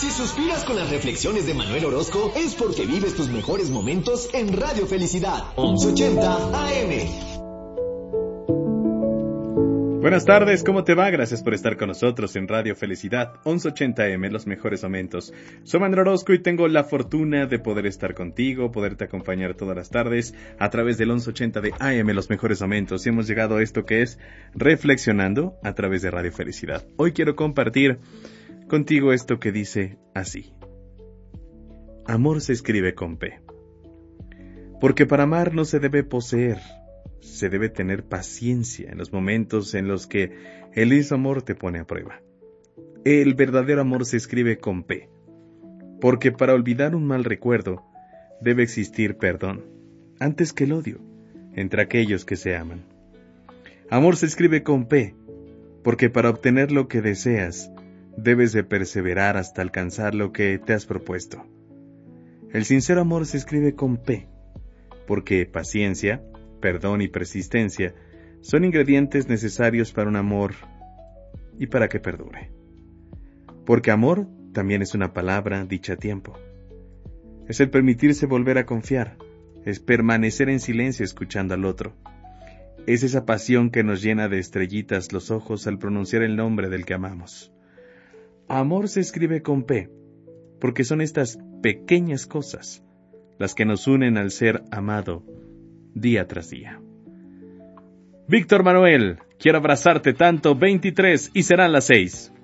Si suspiras con las reflexiones de Manuel Orozco, es porque vives tus mejores momentos en Radio Felicidad, 1180 AM. Buenas tardes, ¿cómo te va? Gracias por estar con nosotros en Radio Felicidad, 1180M, los mejores momentos. Soy Manuel Orozco y tengo la fortuna de poder estar contigo, poderte acompañar todas las tardes a través del 1180 de AM, los mejores momentos. Y hemos llegado a esto que es Reflexionando a través de Radio Felicidad. Hoy quiero compartir contigo esto que dice así. Amor se escribe con P. Porque para amar no se debe poseer. Se debe tener paciencia en los momentos en los que el mismo amor te pone a prueba. El verdadero amor se escribe con P, porque para olvidar un mal recuerdo debe existir perdón, antes que el odio, entre aquellos que se aman. Amor se escribe con P, porque para obtener lo que deseas, debes de perseverar hasta alcanzar lo que te has propuesto. El sincero amor se escribe con P, porque paciencia, perdón y persistencia son ingredientes necesarios para un amor y para que perdure. Porque amor también es una palabra dicha a tiempo. Es el permitirse volver a confiar, es permanecer en silencio escuchando al otro. Es esa pasión que nos llena de estrellitas los ojos al pronunciar el nombre del que amamos. Amor se escribe con P, porque son estas pequeñas cosas las que nos unen al ser amado día tras día. Víctor Manuel, quiero abrazarte tanto, 23 y serán las 6.